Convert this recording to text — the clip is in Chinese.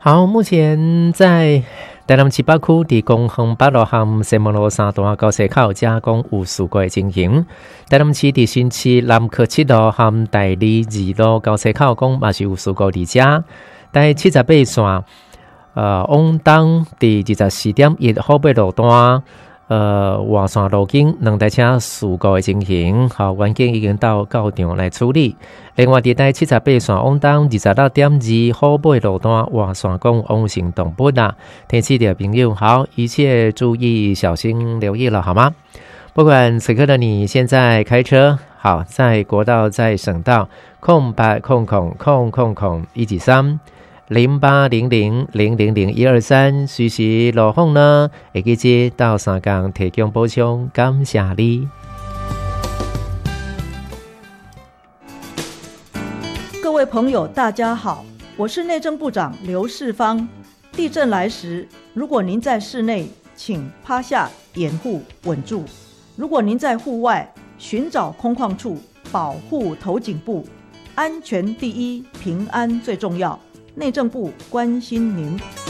好，目前在台南市北区伫公园北路和西门路三段高西口加工有事故的情形。台南市伫新市南科7路和第2路高西口讲嘛是有事故伫遮。第78线往东伫24.1后背路段外线路径两台车事故的情形，好，员警已经到现场来处理。另外，伫第78线往东26.2后背路段外线讲往行动不啦，天气的朋友好，一切注意小心留意了好吗？不管此刻的你现在开车，好，在国道在省道0800000123。0800000123，随时路况呢，会记接到3天提供补充，感谢你。 各位朋友，大家好，我是内政部长刘世芳。地震来时，如果您在室内，请趴下掩护稳住；如果您在户外，寻找空旷处，保护头颈部。安全第一，平安最重要。内政部关心您。